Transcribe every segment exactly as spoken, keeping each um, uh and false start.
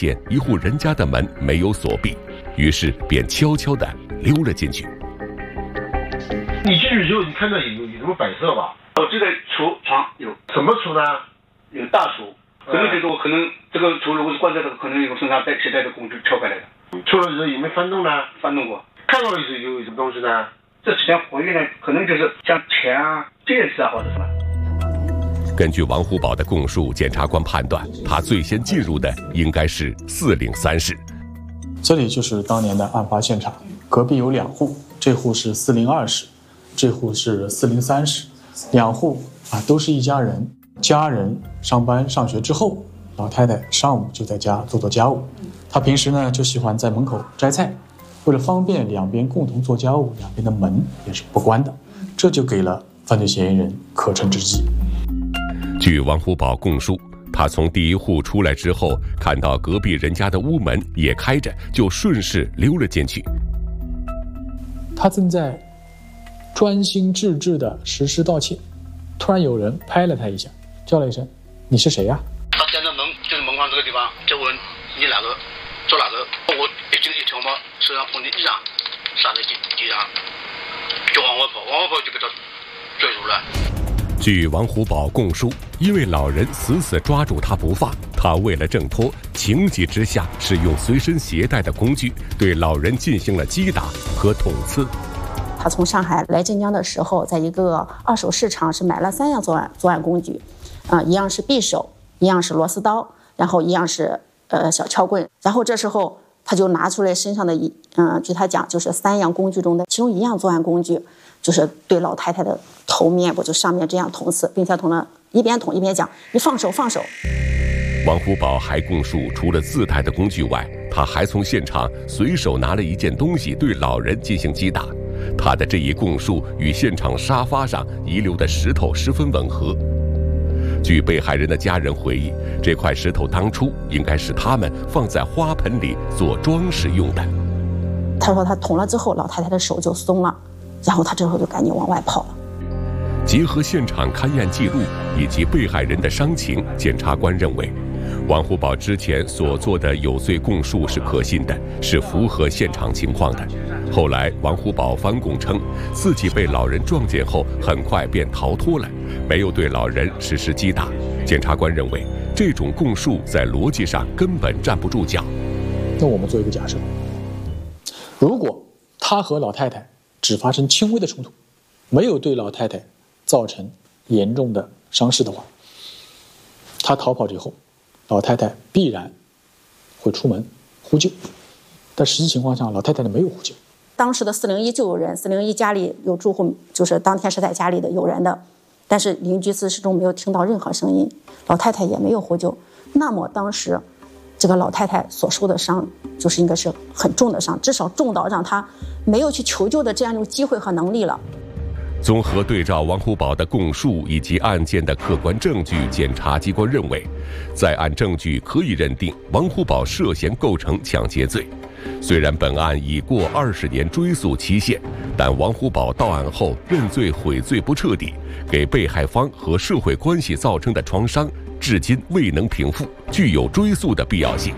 现一户人家的门没有锁闭，于是便悄悄地溜了进去。 你进去之后，你看到有有什么摆设吧？ 哦，这个橱床有什么橱呢？ 有大橱，可能就是我可能这个橱如果是关在这个，可能有身上带携带的工具撬开来的。 出了之后有没有翻动呢？ 翻动过。 看到的是有什么东西呢？ 这之前回忆呢，可能就是像钱啊、戒指啊，或者什么。 根据王虎宝的供述，检察官判断他最先进入的应该是四零三室。 这里就是当年的案发现场，隔壁有两户，这户是四零二室，这户是四零三室，两户啊都是一家人。家人上班上学之后，老太太上午就在家做做家务，她平时呢就喜欢在门口摘菜，为了方便两边共同做家务，两边的门也是不关的，这就给了犯罪嫌疑人可乘之机。 据王虎宝供述，他从第一户出来之后，看到隔壁人家的屋门也开着，就顺势溜了进去。 他正在专心致志地实施盗窃，突然有人拍了他一下，叫了一声：“你是谁呀、啊？” 他站在门，就是门框这个地方，就问你哪个，做哪个？我一进去条嘛，手上捧的衣裳，撒在地地上，就往外跑，往外跑就被他追住了。 据王虎宝供述，因为老人死死抓住他不放，他为了挣脱，情急之下是用随身携带的工具对老人进行了击打和捅刺。 他从上海来镇江的时候，在一个二手市场是买了三样作案作案工具，啊、呃，一样是匕首，一样是螺丝刀，然后一样是呃小撬棍。然后这时候他就拿出来身上的一，嗯、呃，据他讲就是三样工具中的其中一样作案工具。就是对老太太的头面部就上面这样捅刺，并且捅了一边捅一边讲：“你放手，放手。” 王虎宝还供述，除了自带的工具外，他还从现场随手拿了一件东西对老人进行击打。他的这一供述与现场沙发上遗留的石头十分吻合。据被害人的家人回忆，这块石头当初应该是他们放在花盆里做装饰用的。 他说他捅了之后，老太太的手就松了。然后他之后就赶紧往外跑了。 结合现场勘验记录以及被害人的伤情，检察官认为，王虎宝之前所做的有罪供述是可信的，是符合现场情况的。后来，王虎宝翻供称，自己被老人撞见后，很快便逃脱了，没有对老人实施击打。检察官认为，这种供述在逻辑上根本站不住脚。 那我们做一个假设，如果他和老太太只发生轻微的冲突，没有对老太太造成严重的伤势的话，他逃跑之后，老太太必然会出门呼救，但实际情况下，老太太呢没有呼救。 当时的四零一就有人，四零一家里有住户，就是当天是在家里的有人的，但是邻居自始终没有听到任何声音，老太太也没有呼救。那么当时这个老太太所受的伤，就是应该是很重的伤，至少重到让她没有去求救的这样一种机会和能力了。 综合对照王虎宝的供述以及案件的客观证据，检察机关认为，在案证据可以认定王虎宝涉嫌构成抢劫罪。虽然本案已过二十年追诉期限，但王虎宝到案后认罪悔罪不彻底，给被害方和社会关系造成的创伤至今未能平复，具有追诉的必要性。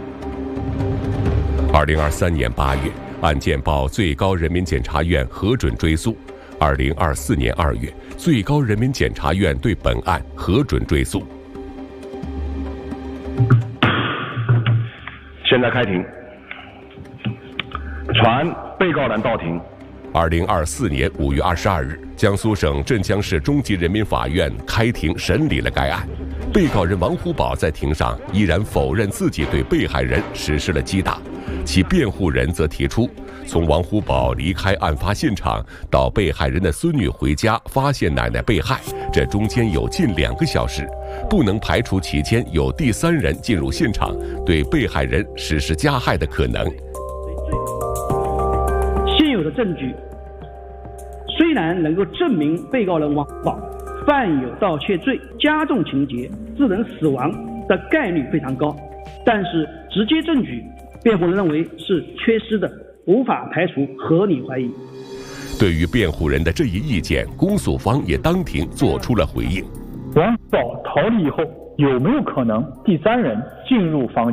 二零二三年八月，案件报最高人民检察院核准追诉。二零二四年二月，最高人民检察院对本案核准追诉。 现在开庭，传被告人到庭。 二零二四年五月二十二日，江苏省镇江市中级人民法院开庭审理了该案。被告人王虎宝在庭上依然否认自己对被害人实施了击打，其辩护人则提出，从王虎宝离开案发现场到被害人的孙女回家发现奶奶被害，这中间有近两个小时，不能排除期间有第三人进入现场对被害人实施加害的可能。 现有的证据虽然能够证明被告人王虎宝犯有盗窃罪，加重情节致人死亡的概率非常高，但是直接证据辩护人认为是缺失的，无法排除合理怀疑。 对于辩护人的这一意见，公诉方也当庭作出了回应。 王虎宝逃离以后，有没有可能第三人进入房间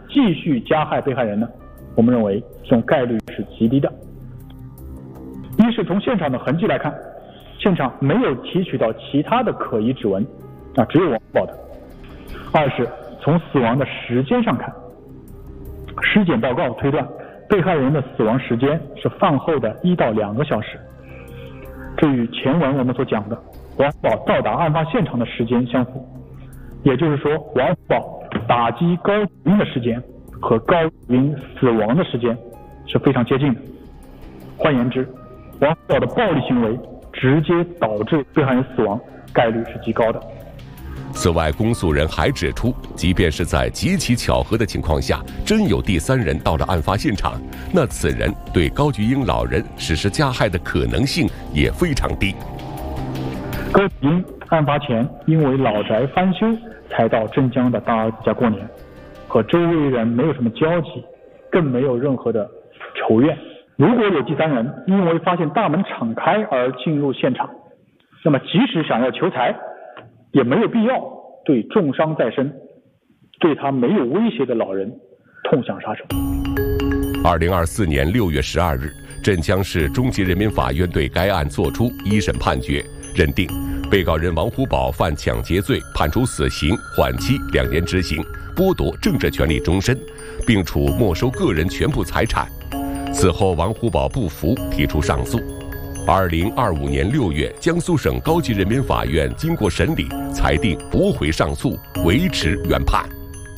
继续加害被害人呢？我们认为这种概率是极低的。一是从现场的痕迹来看，现场没有提取到其他的可疑指纹，啊，只有王福宝的。二是从死亡的时间上看，尸检报告推断被害人的死亡时间是饭后的一到两个小时，这与前文我们所讲的王福宝到达案发现场的时间相符。也就是说，王福宝打击高举英的时间和高举英死亡的时间是非常接近的。换言之，王福宝的暴力行为直接导致被害人死亡概率是极高的。 此外，公诉人还指出，即便是在极其巧合的情况下，真有第三人到了案发现场，那此人对高菊英老人实施加害的可能性也非常低。 高菊英案发前因为老宅翻修才到镇江的大儿子家过年，和周围人没有什么交集，更没有任何的仇怨。如果有第三人因为发现大门敞开而进入现场，那么即使想要求财，也没有必要对重伤在身、对他没有威胁的老人痛下杀手。 二零二四年六月十二日，镇江市中级人民法院对该案作出一审判决，认定被告人王福宝犯抢劫罪，判处死刑，缓期两年执行，剥夺政治权利终身，并处没收个人全部财产。此后，王福宝不服，提出上诉。二零二五年六月，江苏省高级人民法院经过审理，裁定驳回上诉，维持原判。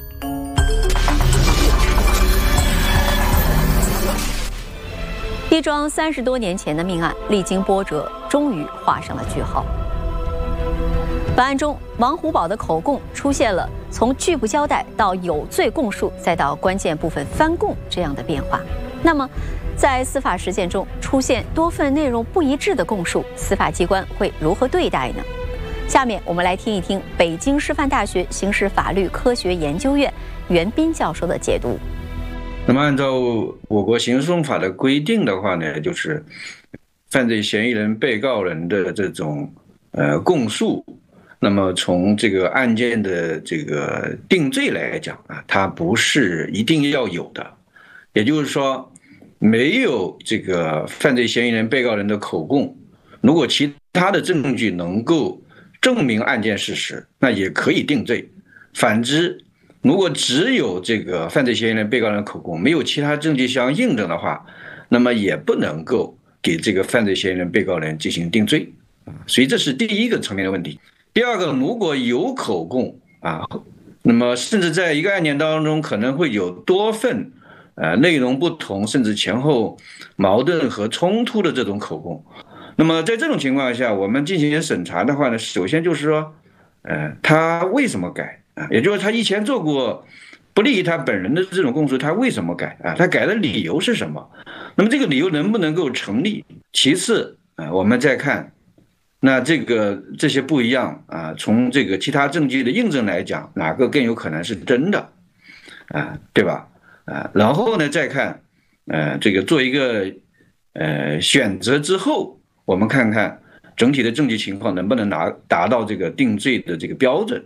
一桩三十多年前的命案，历经波折，终于画上了句号。本案中，王福宝的口供出现了从拒不交代到有罪供述，再到关键部分翻供这样的变化。那么，在司法实践中出现多份内容不一致的供述，司法机关会如何对待呢？下面我们来听一听北京师范大学刑事法律科学研究院袁斌教授的解读。 那么，按照我国刑事诉讼法的规定的话呢，就是犯罪嫌疑人、被告人的这种呃供述，那么从这个案件的这个定罪来讲啊，它不是一定要有的。也就是说，没有这个犯罪嫌疑人、被告人的口供，如果其他的证据能够证明案件事实，那也可以定罪。反之，如果只有这个犯罪嫌疑人、被告人的口供，没有其他证据相印证的话，那么也不能够给这个犯罪嫌疑人、被告人进行定罪。所以这是第一个层面的问题。第二个，如果有口供啊，那么甚至在一个案件当中可能会有多份呃，内容不同，甚至前后矛盾和冲突的这种口供，那么在这种情况下，我们进行审查的话呢，首先就是说，呃，他为什么改啊？也就是他以前做过不利于他本人的这种供述，他为什么改啊？他改的理由是什么？那么这个理由能不能够成立？其次啊，我们再看，那这个这些不一样啊，从这个其他证据的印证来讲，哪个更有可能是真的啊？对吧？啊，然后呢，再看，呃，这个做一个呃选择之后，我们看看整体的证据情况能不能拿达到这个定罪的这个标准。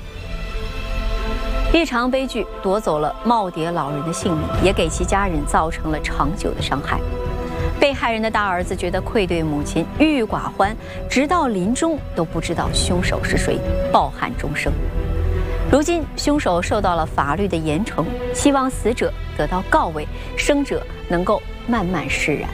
一场悲剧夺走了耄耋老人的性命，也给其家人造成了长久的伤害。被害人的大儿子觉得愧对母亲，郁郁寡欢，直到临终都不知道凶手是谁，抱憾终生。如今，凶手受到了法律的严惩，希望死者得到告慰，生者能够慢慢释然。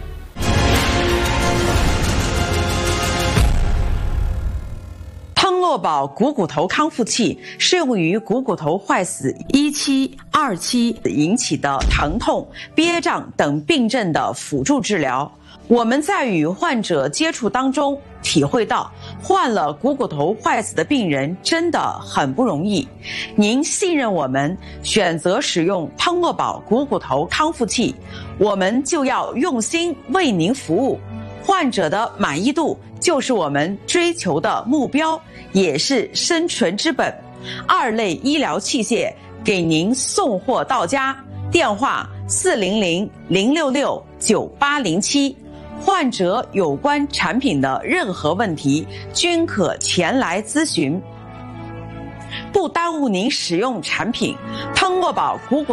汤诺宝股骨头康复器适用于股骨头坏死一期、二期引起的疼痛、憋胀等病症的辅助治疗。我们在与患者接触当中体会到，患了股骨头坏死的病人真的很不容易。您信任我们，选择使用汤诺宝股骨头康复器，我们就要用心为您服务。患者的满意度就是我们追求的目标，也是生存之本。二类医疗器械给您送货到家，电话四零零零六六九八零七。患者有关产品的任何问题均可前来咨询。 不耽误您使用产品。汤诺宝股骨